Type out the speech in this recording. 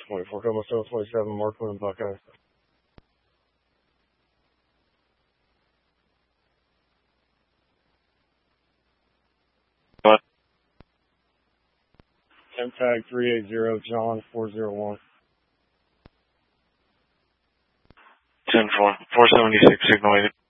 24 Coma 727, Markman and Buckeye. What? Tag 380, John 401. 10-4, 476, signal 8.